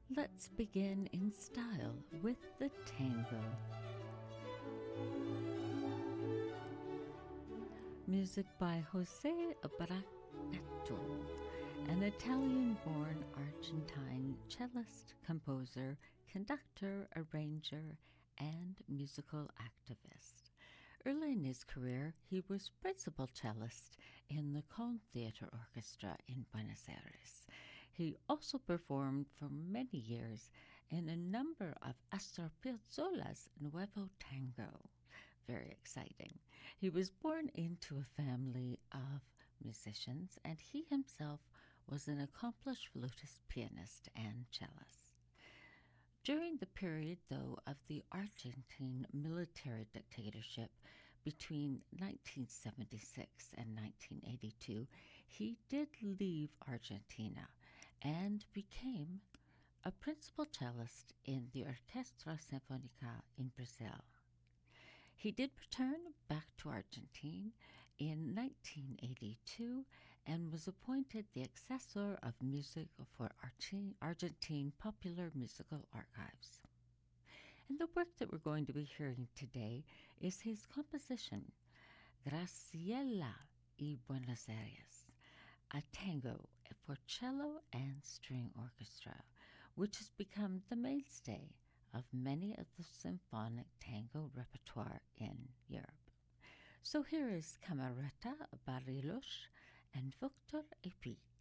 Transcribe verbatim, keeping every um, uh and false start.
Let's begin in style with the tango. Music by Jose Bracchetto, an Italian-born Argentine cellist, composer, conductor, arranger, and musical activist. Early in his career, he was principal cellist in the Colón Theater Orchestra in Buenos Aires. He also performed for many years in a number of Astor Piazzolla's Nuevo Tango. Very exciting. He was born into a family of musicians, and he himself was an accomplished flutist, pianist, and cellist. During the period, though, of the Argentine military dictatorship between nineteen seventy-six and nineteen eighty-two, he did leave Argentina and became a principal cellist in the Orquestra Sinfónica in Brazil. He did return back to Argentina in nineteen eighty-two and was appointed the Assessor of Music for Argentine Popular Musical Archives. And the work that we're going to be hearing today is his composition, Graciela y Buenos Aires, a tango for cello and string orchestra, which has become the mainstay of many of the symphonic tango repertoire in Europe. So here is Camerata Barilos and Victor Epic.